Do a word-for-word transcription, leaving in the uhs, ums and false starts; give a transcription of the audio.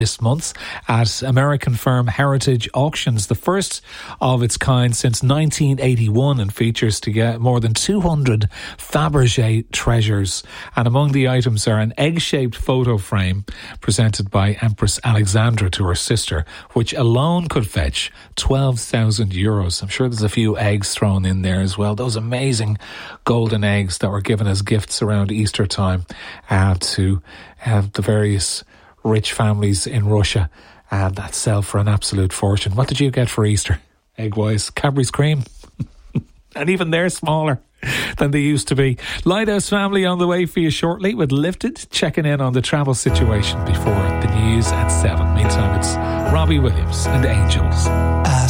this month at American firm Heritage Auctions, the first of its kind since nineteen eighty-one, and features to get more than two hundred Fabergé treasures. And among the items are an egg-shaped photo frame presented by Empress Alexandra to her sister, which alone could fetch twelve thousand euros. I'm sure there's a few eggs thrown in there as well. Those amazing golden eggs that were given as gifts around Easter time uh, to uh, the various rich families in Russia, and that sell for an absolute fortune. What did you get for Easter, egg-wise? Cadbury's cream. And even they're smaller than they used to be. Lighthouse Family on the way for you shortly with Lifted, checking in on the travel situation before the news at seven. Meantime, it's Robbie Williams and Angels.